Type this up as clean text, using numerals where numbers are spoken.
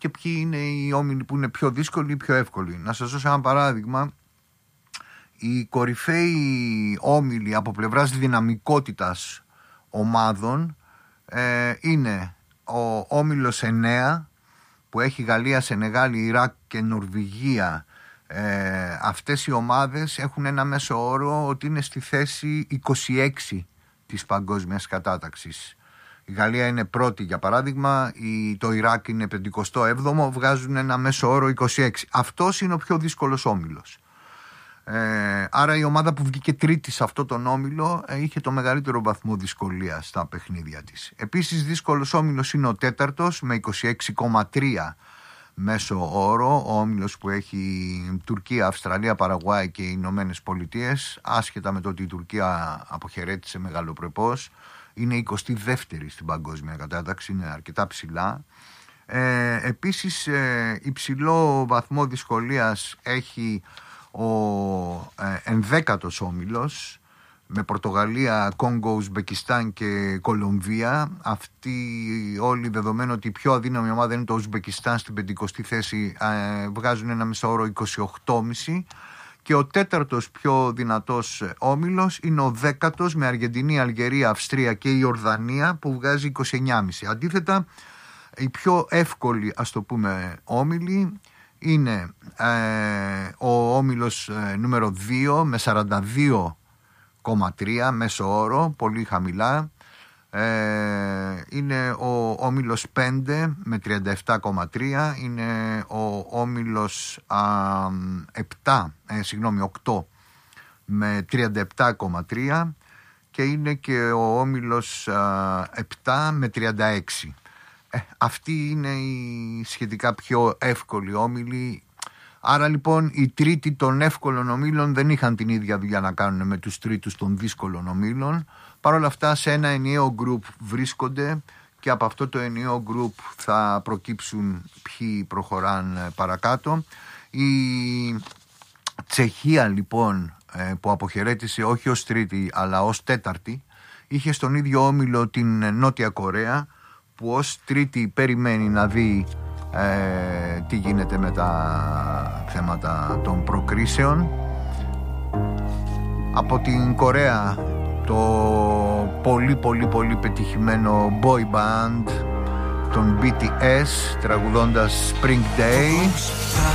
και ποιοι είναι οι όμιλοι που είναι πιο δύσκολοι ή πιο εύκολοι. Να σας δώσω ένα παράδειγμα. Οι κορυφαίοι όμιλοι από πλευράς δυναμικότητας ομάδων είναι ο όμιλος 9 που έχει Γαλλία, Σενεγάλη, Ιράκ και Νορβηγία. Αυτές οι ομάδες έχουν ένα μέσο όρο ότι είναι στη θέση 26 της παγκόσμιας κατάταξης. Η Γαλλία είναι πρώτη για παράδειγμα, το Ιράκ είναι 57ο, βγάζουν ένα μέσο όρο 26. Αυτός είναι ο πιο δύσκολος όμιλος. Άρα η ομάδα που βγήκε τρίτη σε αυτό τον όμιλο είχε το μεγαλύτερο βαθμό δυσκολίας στα παιχνίδια της. Επίσης δύσκολος όμιλος είναι ο τέταρτος με 26,3 μέσο όρο, ο όμιλος που έχει Τουρκία, Αυστραλία, Παραγουάη και οι Ηνωμένες Πολιτείες, άσχετα με το ότι η Τουρκία αποχαιρέτησε μεγαλοπρεπώς, είναι 22η στην παγκόσμια κατάταξη, είναι αρκετά ψηλά. Επίσης υψηλό βαθμό δυσκολίας έχει ο 11ος όμιλος με Πορτογαλία, Κόγκο, Ουσμπεκιστάν και Κολομβία. Αυτοί όλοι, δεδομένου ότι η πιο αδύναμη ομάδα είναι το Ουσμπεκιστάν στην 50η θέση, βγάζουν ένα μεσόωρο 28,5. Και ο τέταρτος πιο δυνατός όμιλος είναι ο 10ος με Αργεντινή, Αλγερία, Αυστρία και Ιορδανία που βγάζει 29,5. Αντίθετα, οι πιο εύκολοι, ας το πούμε, όμιλοι είναι ο όμιλος νούμερο 2 με 42,3 μέσο όρο, πολύ χαμηλά. Είναι ο όμιλος 5 με 37,3, είναι ο όμιλος 8 με 37,3 και είναι και ο όμιλος 7 με 36. Αυτοί είναι οι σχετικά πιο εύκολοι όμιλοι. Άρα λοιπόν οι τρίτοι των εύκολων ομίλων δεν είχαν την ίδια δουλειά να κάνουν με τους τρίτους των δύσκολων ομίλων. Παρ' όλα αυτά σε ένα ενιαίο γκρουπ βρίσκονται και από αυτό το ενιαίο γκρουπ θα προκύψουν ποιοι προχωράνε παρακάτω. Η Τσεχία λοιπόν που αποχαιρέτησε όχι ως τρίτη αλλά ως τέταρτη, είχε στον ίδιο όμιλο την Νότια Κορέα που ως τρίτη περιμένει να δει τι γίνεται με τα θέματα των προκρίσεων. Από την Κορέα το πολύ πετυχημένο boy band των BTS τραγουδώντας Spring Day.